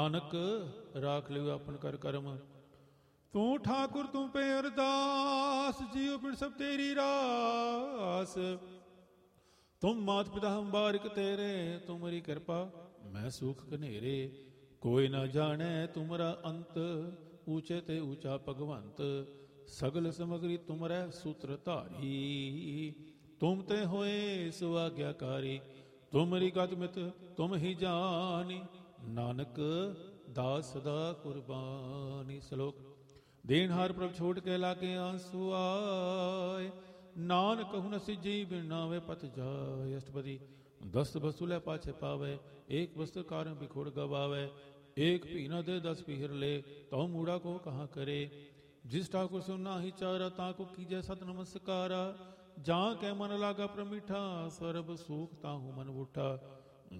ਨਾਨਕ ਰਾਖ ਲਿਓ ਆਪਨ ਕਰ ਕਰਮ। ਤੂੰ ਠਾਕੁਰ ਤੂੰ ਪੇ ਅਰਦਾਸ, ਜੀਉ ਪਿੰਡ ਸਭ ਤੇਰੀ ਰਾਸ। ਤੁਮ ਮਾਤ ਪਿਤਾ ਹਮ ਬਾਰਿਕ ਤੇਰੇ, ਤੁਮਰੀ ਕਿਰਪਾ ਮੈਂ ਸੁਖ ਘਨੇਰੇ। ਕੋਈ ਨਾ ਜਾਣੈ ਤੁਮਰਾ ਅੰਤ, ਊਚੇ ਤੇ ਊਚਾ ਭਗਵੰਤ। ਸਗਲ ਸਮਗਰੀ ਤੁਮਰੈ ਸੂਤਰ ਧਾਰੀ, ਤੁਮ ਤੇ ਹੋਏ ਸੋ ਆਗਿਆਕਾਰੀ। ਤੁਮਰੀ ਗਤ ਮਿਤ ਤੁਮ ਹੀ ਜਾਨੀ, ਨਾਨਕ ਦਾਸ ਸਦਾ ਕੁਰਬਾਨੀ। ਸ਼ਲੋਕ। ਦੇਨਹਾਰ ਪ੍ਰਭ ਛੋੜ ਕੇ ਲਾਗੇ ਆਂਸੂ ਆਏ, ਨਾਨਕ ਕਹੂ ਨ ਸਿਜੀ ਬਿਨ ਨਾਵੇ ਪਤ ਜਾਏ। ਅਸ਼ਟਪਦੀ। ਦਸਤ ਵਸਤੂ ਲੈ ਪਾਛੇ ਪਾਵੇ, ਏਕ ਵਸਤੂ ਕਾਰਨ ਬਿਖੋੜ ਗਵਾਵੇ। ਏਕ ਭੀ ਨ ਦੇ 10 ਪੀਹਰ ਲੈ, ਤਉ ਮੂੜਾ ਕੋ ਕਹਾਂ ਕਰੇ। ਜਿਸ ਠਾकुर ਸੁਨ ਨਾਹੀ ਚਾਰਾ, ਤਾਂ ਕੋ ਕੀਜੈ ਸਤ ਨਮਸਕਾਰਾ। ਜਾਂ ਕੈ ਮਨ ਲਾਗਾ ਪ੍ਰਮਿਠਾ, ਸਰਬ ਸੂਖ ਤਾਹੂ ਮਨ ਬੂਠਾ।